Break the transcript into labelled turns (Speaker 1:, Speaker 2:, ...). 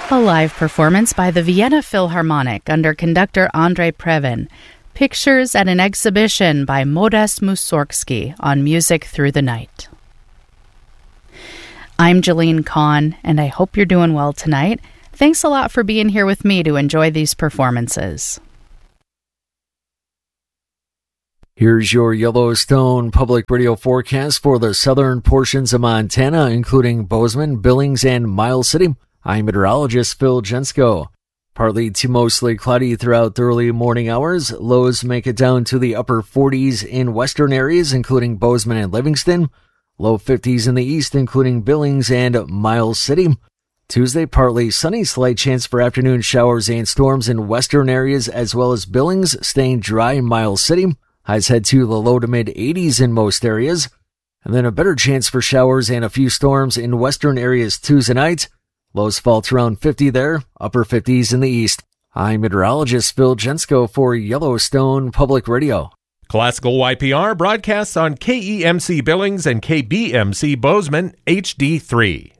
Speaker 1: A live performance by the Vienna Philharmonic under conductor Andrei Previn. Pictures at an exhibition by Modest Mussorgsky on Music Through the Night. I'm Jeline Kahn, and I hope you're doing well tonight. Thanks a lot for being here with me to enjoy these performances.
Speaker 2: Here's your Yellowstone Public Radio forecast for the southern portions of Montana, including Bozeman, Billings, and Miles City. I'm meteorologist Phil Jensko. Partly to mostly cloudy throughout the early morning hours. Lows make it down to the upper 40s in western areas, including Bozeman and Livingston. Low 50s in the east, including Billings and Miles City. Tuesday, partly sunny, slight chance for afternoon showers and storms in western areas as well as Billings, staying dry in Miles City. Highs head to the low to mid 80s in most areas. And then a better chance for showers and a few storms in western areas Tuesday night. Lows fall to around 50 there, upper 50s in the east. I'm meteorologist Phil Jensko for Yellowstone Public Radio.
Speaker 3: Classical YPR broadcasts on KEMC Billings and KBMC Bozeman HD3.